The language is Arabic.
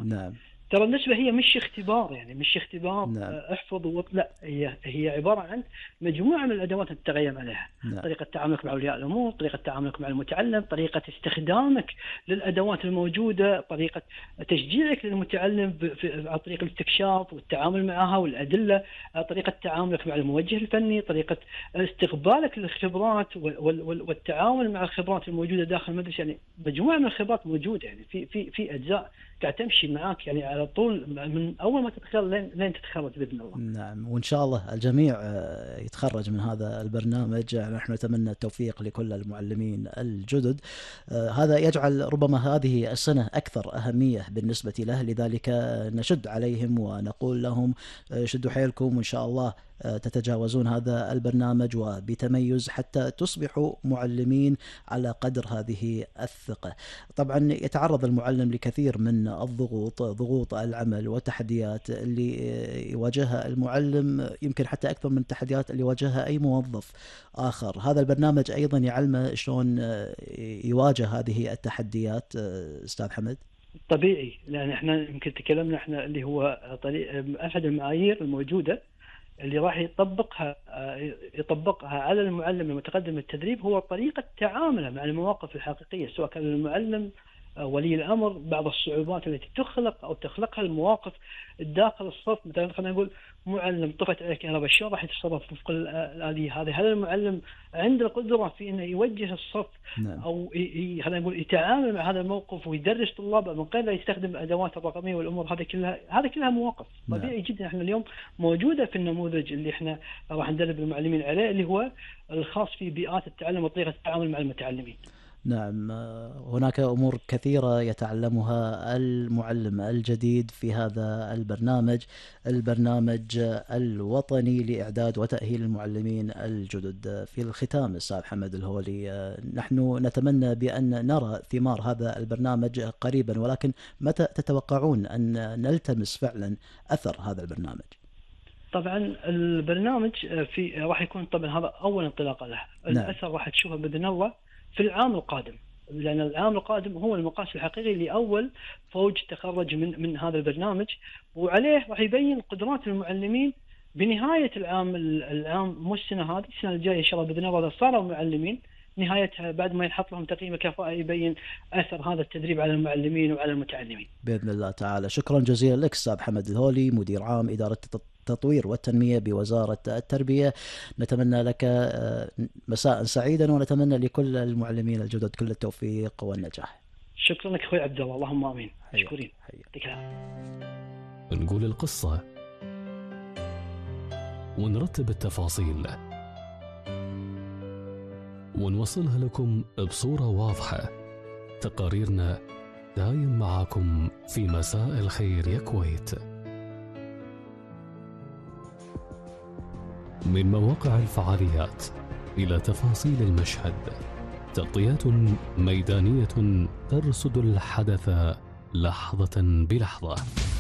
نعم. ترى النسبة هي مش اختبار، يعني مش اختبار نعم. احفظ لا، هي عبارة عن مجموعة من الأدوات اللي تتغير عليها. نعم. طريقة تعاملك مع أولياء الأمور، طريقة تعاملك مع المتعلم، طريقة استخدامك للأدوات الموجودة، طريقة تشجيعك للمتعلم عن طريق الاستكشاف والتعامل معها والأدلة، طريقة تعاملك مع الموجه الفني، طريقة استقبالك للخبرات والتعامل مع الخبرات الموجودة داخل المدرسة. يعني مجموعة من الخبرات موجودة، يعني في أجزاء قاعد تمشي معاك يعني على طول من أول ما تتخرج لين تتخرج بإذن الله. نعم، وإن شاء الله الجميع يتخرج من هذا البرنامج. نحن نتمنى التوفيق لكل المعلمين الجدد. هذا يجعل ربما هذه السنة أكثر أهمية بالنسبة له، لذلك نشد عليهم ونقول لهم شدوا حيلكم، وإن شاء الله تتجاوزون هذا البرنامج وبتميز حتى تصبحوا معلمين على قدر هذه الثقة. طبعا يتعرض المعلم لكثير من الضغوط، ضغوط العمل والتحديات اللي يواجهها المعلم يمكن حتى أكثر من التحديات اللي يواجهها أي موظف آخر. هذا البرنامج أيضا يعلمه شلون يواجه هذه التحديات. أستاذ حمد. طبيعي، لأن احنا يمكن تكلمنا احنا اللي هو أحد المعايير الموجودة اللي راح يطبقها على المعلم المتقدم للتدريب هو طريقة تعامله مع المواقف الحقيقية، سواء كان المعلم ولي الأمر. بعض الصعوبات التي تخلقها المواقف داخل الصف، مثلا خلينا نقول معلم طفت عليه كهرباء، شلون راح يتصرف وفق الآلية هذه؟ هل المعلم عنده القدرة في انه يوجه الصف؟ نعم. او خلينا نقول يتعامل مع هذا الموقف ويدرس طلابه من غير لا يستخدم الادوات الرقميه والامور هذه كلها مواقف طبيعي جدا. احنا اليوم موجوده في النموذج اللي احنا راح ندرب المعلمين عليه، اللي هو الخاص في بيئات التعلم وطريقه التعامل مع المتعلمين. نعم، هناك أمور كثيرة يتعلمها المعلم الجديد في هذا البرنامج الوطني لإعداد وتأهيل المعلمين الجدد. في الختام أستاذ حمد الهولي، نحن نتمنى بأن نرى ثمار هذا البرنامج قريبا، ولكن متى تتوقعون أن نلتمس فعلا أثر هذا البرنامج؟ طبعا البرنامج راح يكون طبعا هذا أول انطلاقة له. الأثر راح تشوفه بإذن الله في العام القادم، لأن العام القادم هو المقاس الحقيقي لأول فوج تخرج من هذا البرنامج، وعليه راح يبين قدرات المعلمين بنهاية العام، مو السنة هذه، السنة الجاية إن شاء الله بإذن الله إذا صاروا معلمين نهايتها بعد ما ينحط لهم تقييم الكفاءة يبين أثر هذا التدريب على المعلمين وعلى المتعلمين بإذن الله تعالى. شكرا جزيلا لك أستاذ حمد الهولي، مدير عام إدارة التطوير والتنمية بوزارة التربية. نتمنى لك مساء سعيدا، ونتمنى لكل المعلمين الجدد كل التوفيق والنجاح. شكرا لك أخوي عبد الله، اللهم آمين. مشكورين. نقول القصة ونرتب التفاصيل ونوصلها لكم بصورة واضحة. تقاريرنا دايم معاكم في مساء الخير يا كويت. من مواقع الفعاليات إلى تفاصيل المشهد، تغطيات ميدانية ترصد الحدث لحظة بلحظة.